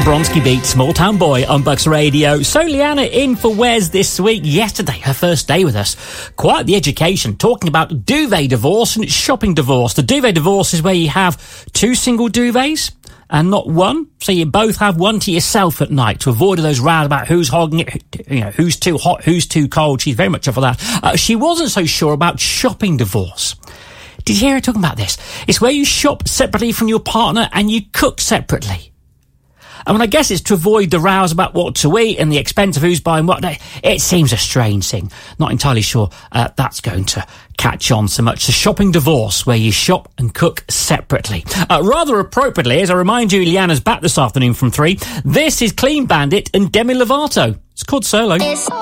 Bronski Beat, Small Town Boy on Bucks Radio. So Leanna in for Wes this week. Yesterday, her first day with us. Quite the education, talking about duvet divorce and shopping divorce. The duvet divorce is where you have two single duvets and not one. So you both have one to yourself at night to avoid those rows about who's hogging it, you know, who's too hot, who's too cold. She's very much up for that. She wasn't so sure about shopping divorce. Did you hear her talking about this? It's where you shop separately from your partner and you cook separately. I mean, I guess it's to avoid the rows about what to eat and the expense of who's buying what. It seems a strange thing. Not entirely sure that's going to catch on so much. The shopping divorce, where you shop and cook separately. Rather appropriately, as I remind you, Leanna's back this afternoon from 3. This is Clean Bandit and Demi Lovato. It's called Solo.